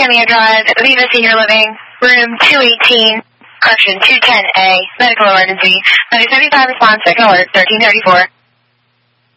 Cameo Drive, Viva Senior Living, room 218, correction, 210A, medical emergency, 975 response, second alert, 1334.